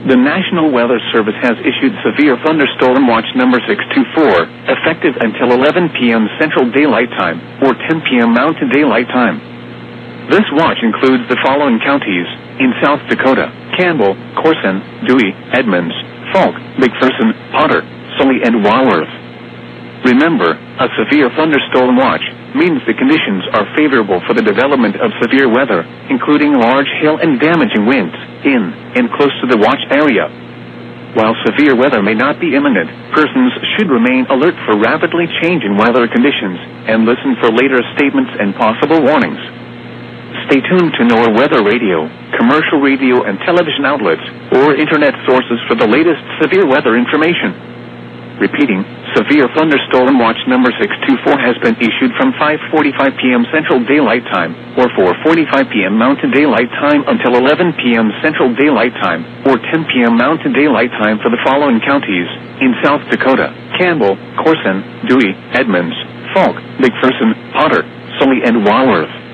The National Weather Service has issued Severe Thunderstorm Watch number 624, effective until 11 p.m. Central Daylight Time, or 10 p.m. Mountain Daylight Time. This watch includes the following counties in South Dakota: Campbell, Corson, Dewey, Edmonds, Falk, McPherson, Potter, Sully, and Walworth. Remember, a severe thunderstorm watch means the conditions are favorable for the development of severe weather, including large hail and damaging winds, in and close to the watch area. While severe weather may not be imminent, persons should remain alert for rapidly changing weather conditions and listen for later statements and possible warnings. Stay tuned to NOAA Weather Radio, commercial radio and television outlets, or internet sources for the latest severe weather information. Repeating, Severe Thunderstorm Watch number 624 has been issued from 5:45 p.m. Central Daylight Time, or 4:45 p.m. Mountain Daylight Time until 11 p.m. Central Daylight Time, or 10 p.m. Mountain Daylight Time for the following counties in South Dakota: Campbell, Corson, Dewey, Edmonds, Falk, McPherson, Potter, Sully, and Walworth.